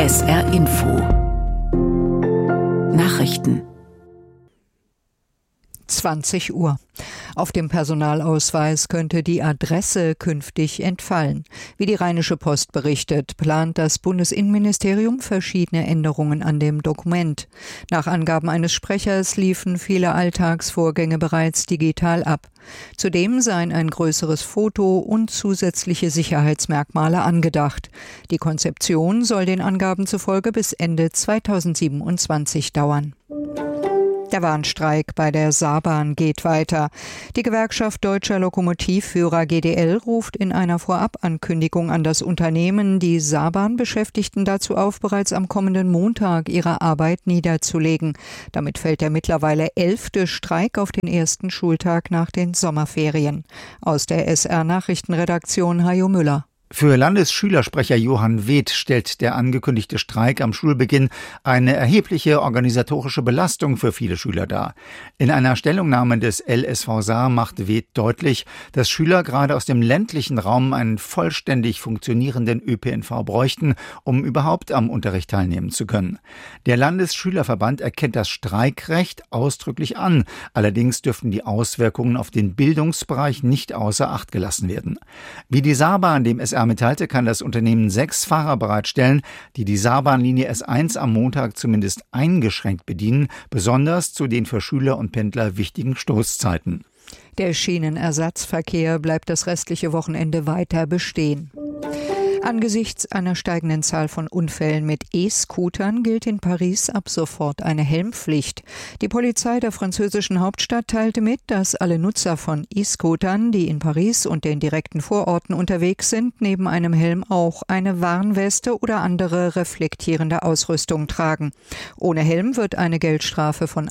SR Info Nachrichten 20 Uhr. Auf dem Personalausweis könnte die Adresse künftig entfallen. Wie die Rheinische Post berichtet, plant das Bundesinnenministerium verschiedene Änderungen an dem Dokument. Nach Angaben eines Sprechers liefen viele Alltagsvorgänge bereits digital ab. Zudem seien ein größeres Foto und zusätzliche Sicherheitsmerkmale angedacht. Die Konzeption soll den Angaben zufolge bis Ende 2027 dauern. Der Warnstreik bei der Saarbahn geht weiter. Die Gewerkschaft Deutscher Lokomotivführer GDL ruft in einer Vorabankündigung an das Unternehmen die Saarbahn-Beschäftigten dazu auf, bereits am kommenden Montag ihre Arbeit niederzulegen. Damit fällt der mittlerweile 11. Streik auf den ersten Schultag nach den Sommerferien. Aus der SR-Nachrichtenredaktion Hajo Müller. Für Landesschülersprecher Johann Weth stellt der angekündigte Streik am Schulbeginn eine erhebliche organisatorische Belastung für viele Schüler dar. In einer Stellungnahme des LSV Saar macht Weth deutlich, dass Schüler gerade aus dem ländlichen Raum einen vollständig funktionierenden ÖPNV bräuchten, um überhaupt am Unterricht teilnehmen zu können. Der Landesschülerverband erkennt das Streikrecht ausdrücklich an. Allerdings dürften die Auswirkungen auf den Bildungsbereich nicht außer Acht gelassen werden. Wie die Saarbahn dem SR mitteilte, kann das Unternehmen 6 Fahrer bereitstellen, die die Saarbahnlinie S1 am Montag zumindest eingeschränkt bedienen, besonders zu den für Schüler und Pendler wichtigen Stoßzeiten. Der Schienenersatzverkehr bleibt das restliche Wochenende weiter bestehen. Angesichts einer steigenden Zahl von Unfällen mit E-Scootern gilt in Paris ab sofort eine Helmpflicht. Die Polizei der französischen Hauptstadt teilte mit, dass alle Nutzer von E-Scootern, die in Paris und den direkten Vororten unterwegs sind, neben einem Helm auch eine Warnweste oder andere reflektierende Ausrüstung tragen. Ohne Helm wird eine Geldstrafe von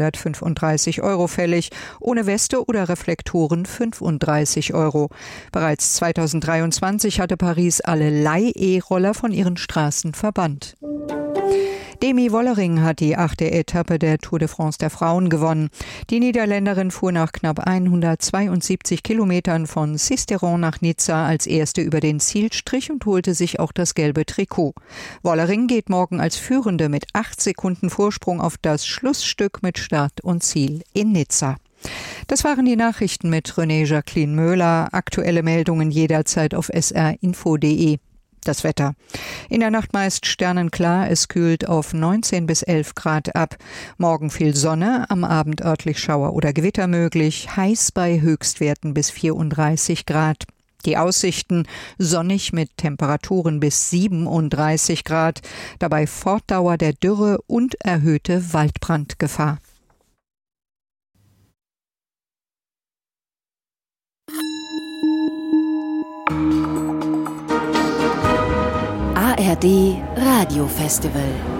135 € fällig, ohne Weste oder Reflektoren 35 €. Bereits 2023 hatte Paris alle Leih-E-Roller von ihren Straßen verbannt. Demi Wollering hat die 8. Etappe der Tour de France der Frauen gewonnen. Die Niederländerin fuhr nach knapp 172 Kilometern von Sisteron nach Nizza als Erste über den Zielstrich und holte sich auch das gelbe Trikot. Wollering geht morgen als Führende mit 8 Sekunden Vorsprung auf das Schlussstück mit Start und Ziel in Nizza. Das waren die Nachrichten mit René Jacqueline Möhler. Aktuelle Meldungen jederzeit auf srinfo.de. Das Wetter. In der Nacht meist sternenklar, es kühlt auf 19 bis 11 Grad ab. Morgen viel Sonne, am Abend örtlich Schauer oder Gewitter möglich, heiß bei Höchstwerten bis 34 Grad. Die Aussichten sonnig mit Temperaturen bis 37 Grad, dabei Fortdauer der Dürre und erhöhte Waldbrandgefahr. ARD Radiofestival.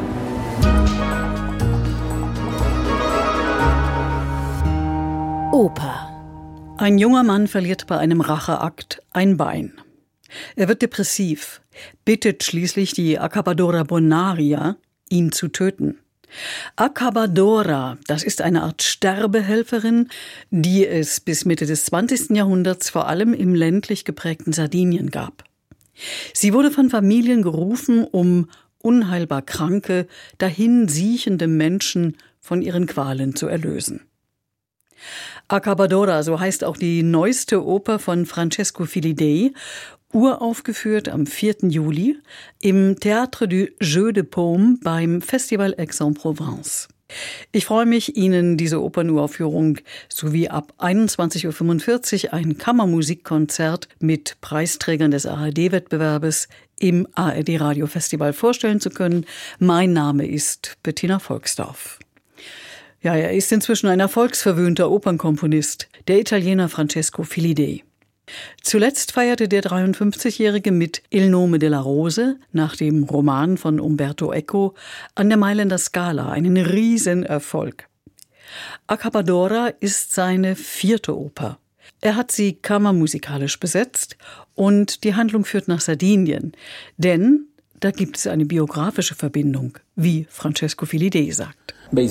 Oper. Ein junger Mann verliert bei einem Racheakt ein Bein. Er wird depressiv, bittet schließlich die Accabadora Bonaria, ihn zu töten. Accabadora, das ist eine Art Sterbehelferin, die es bis Mitte des 20. Jahrhunderts vor allem im ländlich geprägten Sardinien gab. Sie wurde von Familien gerufen, um unheilbar kranke, dahinsiechende Menschen von ihren Qualen zu erlösen. Accabadora, so heißt auch die neueste Oper von Francesco Filidei, uraufgeführt am 4. Juli im Théâtre du Jeu de Paume beim Festival Aix-en-Provence. Ich freue mich, Ihnen diese Opernuraufführung sowie ab 21:45 Uhr ein Kammermusikkonzert mit Preisträgern des ARD-Wettbewerbes im ARD-Radio-Festival vorstellen zu können. Mein Name ist Bettina Volksdorf. Ja, er ist inzwischen ein erfolgsverwöhnter Opernkomponist, der Italiener Francesco Filidei. Zuletzt feierte der 53-Jährige mit Il nome della Rose, nach dem Roman von Umberto Eco, an der Mailänder Scala einen Riesenerfolg. Accabadora ist seine 4. Oper. Er hat sie kammermusikalisch besetzt und die Handlung führt nach Sardinien, denn da gibt es eine biografische Verbindung, wie Francesco Filidei sagt.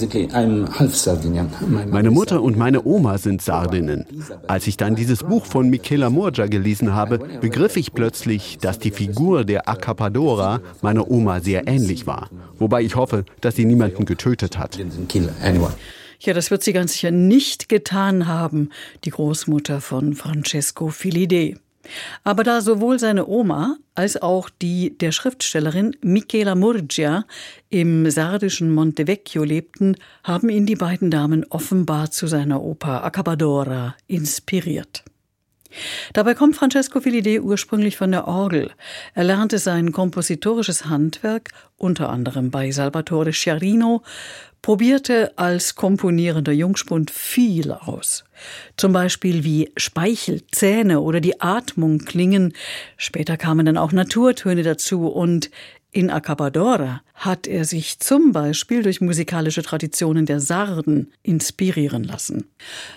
Meine Mutter und meine Oma sind Sardinnen. Als ich dann dieses Buch von Michela Murgia gelesen habe, begriff ich plötzlich, dass die Figur der Accapadora meiner Oma sehr ähnlich war. Wobei ich hoffe, dass sie niemanden getötet hat. Ja, das wird sie ganz sicher nicht getan haben, die Großmutter von Francesco Filidei. Aber da sowohl seine Oma als auch die der Schriftstellerin Michela Murgia im sardischen Montevecchio lebten, haben ihn die beiden Damen offenbar zu seiner Oper Accapadora inspiriert. Dabei kommt Francesco Filidei ursprünglich von der Orgel. Er lernte sein kompositorisches Handwerk unter anderem bei Salvatore Sciarrino, probierte als komponierender Jungspund viel aus. Zum Beispiel wie Speichel, Zähne oder die Atmung klingen. Später kamen dann auch Naturtöne dazu und in Accapadora hat er sich zum Beispiel durch musikalische Traditionen der Sarden inspirieren lassen.